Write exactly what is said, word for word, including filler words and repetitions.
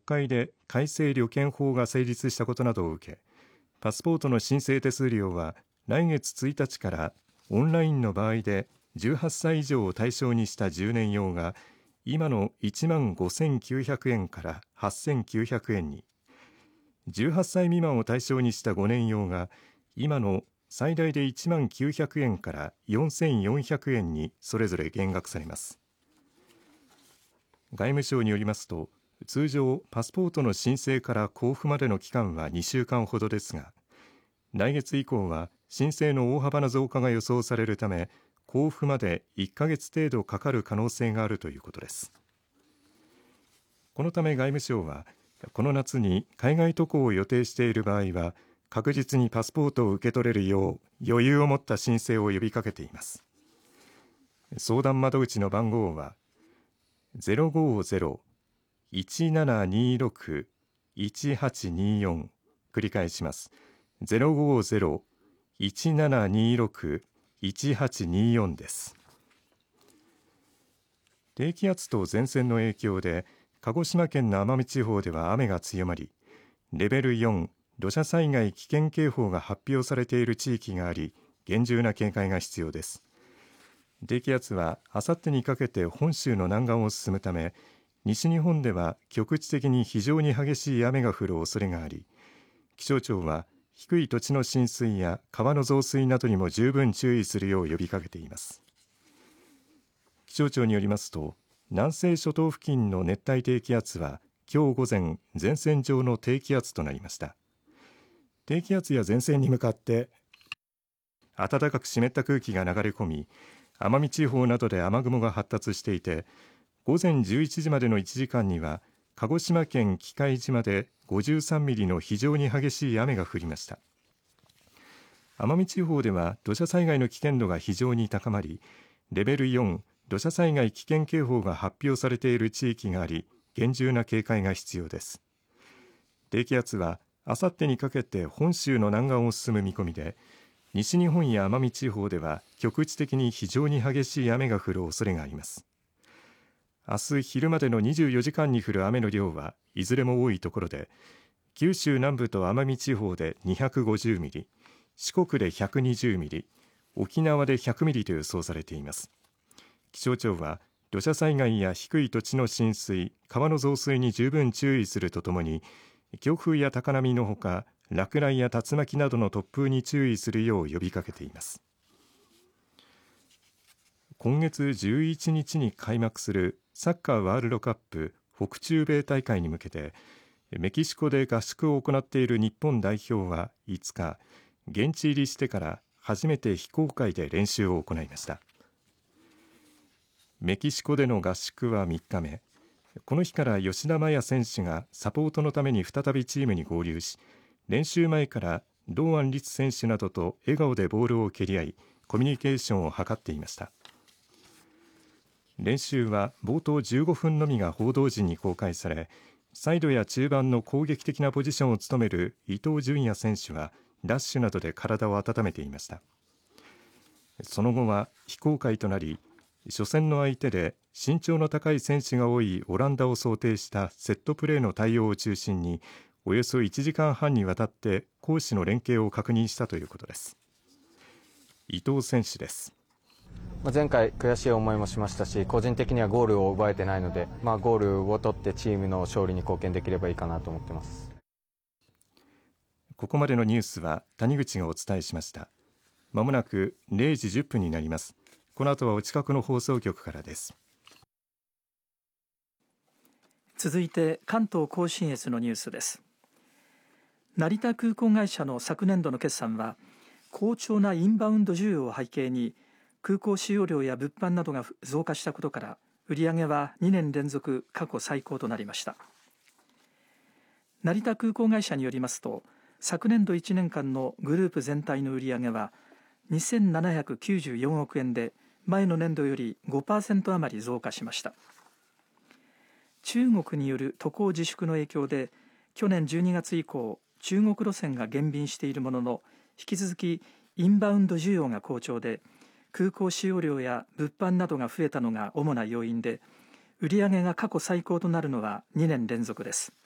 会で改正旅券法が成立したことなどを受け、パスポートの申請手数料は来月ついたちからオンラインの場合でじゅうはっさい以上を対象にしたじゅうねん用が今のいちまんごせんきゅうひゃくえんからはっせんきゅうひゃくえんに、じゅうはっさい未満を対象にしたごねん用が今の最大でいちまんきゅうひゃくえんからよんせんよんひゃくえんにそれぞれ減額されます。外務省によりますと、通常パスポートの申請から交付までの期間はにしゅうかんほどですが、来月以降は申請の大幅な増加が予想されるため、交付までいっかげつ程度かかる可能性があるということです。このため外務省は、この夏に海外渡航を予定している場合は、確実にパスポートを受け取れるよう余裕を持った申請を呼びかけています。相談窓口の番号は ゼロごゼロ いちななにろく いちはちによん、繰り返します。ゼロごゼロ いちななにろく いちはちによんです。低気圧と前線の影響で鹿児島県の奄美地方では雨が強まり、レベルよん土砂災害危険警報が発表されている地域があり、厳重な警戒が必要です。低気圧はあさってにかけて本州の南岸を進むため、西日本では局地的に非常に激しい雨が降る恐れがあり、気象庁は低い土地の浸水や川の増水などにも十分注意するよう呼びかけています。気象庁によりますと、南西諸島付近の熱帯低気圧は今日午前、前線上の低気圧となりました。低気圧や前線に向かって暖かく湿った空気が流れ込み、奄美地方などで雨雲が発達していて、午前じゅういちじまでのいちじかんには鹿児島県喜界島でごじゅうさんミリの非常に激しい雨が降りました。奄美地方では土砂災害の危険度が非常に高まり、レベルよん土砂災害危険警報が発表されている地域があり、厳重な警戒が必要です。低気圧はあさってにかけて本州の南岸を進む見込みで、西日本や奄美地方では局地的に非常に激しい雨が降る恐れがあります。明日昼までのにじゅうよじかんに降る雨の量はいずれも多いところで、九州南部と奄美地方でにひゃくごじゅうミリ、四国でひゃくにじゅうミリ、沖縄でひゃくミリと予想されています。気象庁は土砂災害や低い土地の浸水、川の増水に十分注意するとともに、強風や高波のほか、落雷や竜巻などの突風に注意するよう呼びかけています。今月じゅういちにちに開幕するサッカーワールドカップ北中米大会に向けて、メキシコで合宿を行っている日本代表はいつか、現地入りしてから初めて非公開で練習を行いました。メキシコでの合宿はみっかめ、この日から吉田麻也選手がサポートのために再びチームに合流し、練習前から堂安律選手などと笑顔でボールを蹴り合い、コミュニケーションを図っていました。練習は冒頭じゅうごふんのみが報道陣に公開され、サイドや中盤の攻撃的なポジションを務める伊東純也選手はダッシュなどで体を温めていました。その後は非公開となり、初戦の相手で身長の高い選手が多いオランダを想定したセットプレーの対応を中心に、およそいちじかんはんにわたって攻守の連携を確認したということです。伊藤選手です。 前回悔しい思いもしましたし、個人的にはゴールを奪えてないので、まあ、ゴールを取ってチームの勝利に貢献できればいいかなと思っています。 ここまでのニュースは谷口がお伝えしました。まもなくれいじじゅっぷんになります。この後はお近くの放送局からです。 続いて関東甲信越のニュースです。成田空港会社の昨年度の決算は、好調なインバウンド需要を背景に空港使用量や物販などが増加したことから、売上はにねん連続過去最高となりました。成田空港会社によりますと、昨年度いちねんかんのグループ全体の売上はにせんななひゃくきゅうじゅうよんおくえんで、前の年度より ごパーセント 余り増加しました。中国による渡航自粛の影響で、去年じゅうにがつ以降、中国路線が減便しているものの、引き続きインバウンド需要が好調で、空港使用量や物販などが増えたのが主な要因で、売上が過去最高となるのはにねん連続です。